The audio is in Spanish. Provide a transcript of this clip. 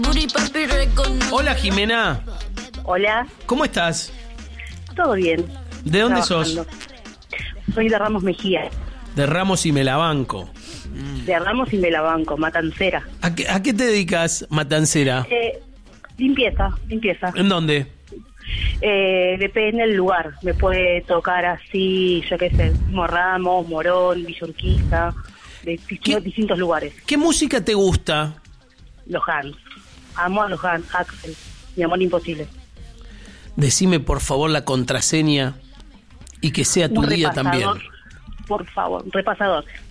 Hola, Jimena. Hola, ¿Cómo estás? todo bien. ¿De dónde Trabajando. sos? Soy de Ramos Mejía, De Ramos y me la banco. de Ramos y me la banco, Matancera. ¿A qué te dedicas, Matancera? Limpieza. ¿En dónde? Depende del lugar. Me puede tocar así, yo qué sé, Ramos, Morón, Villa Urquiza, de distintos lugares. ¿Qué música te gusta? Los Hans. Amo a los Hans, Axel. Mi amor imposible. Decime, por favor, la contraseña y que sea tu Un día repasador, también. por favor, un repasador.